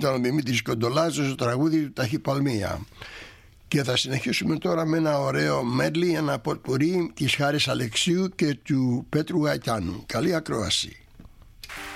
Ήταν ο Δημήτρης Κοντολάζος, το τραγούδι του Ταχυπαλμία. Και θα συνεχίσουμε τώρα με ένα ωραίο medley, ένα ποτπουρί της Χάρης Αλεξίου και του Πέτρου Γαϊκάνου. Καλή ακρόαση.